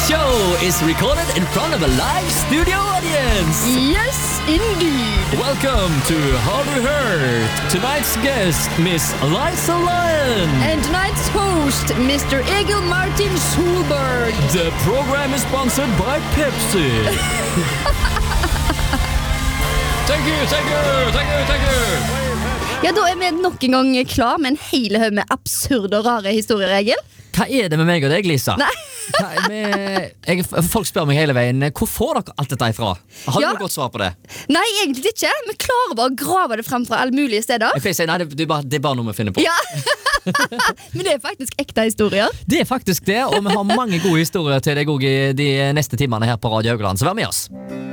show is recorded in front of a live studio audience. Yes, indeed. Welcome to Har du hørt? Tonight's guest, Miss Liza Lyon. And tonight's host, Mr. Egil Martin Solberg. The program is sponsored by Pepsi. Thank you. Ja, da er vi nok en gang klar med en hel haug med absurde og rare historier, Egil. Hva er det med meg og deg, Lisa? Nei. Folk spør meg hele veien, hvor får dere alt dette ifra? Har du Ja. noe godt svar på det? Nei, egentlig ikke. Vi klarer bare å grave det frem fra alle mulige steder. Jeg pleier å si, nei, det er bare noe vi finner på. Ja. Men det er faktisk ekte historier. Det er faktisk det, og vi har mange gode historier til deg også i de neste timene her på Radio Haugland, så vær med oss.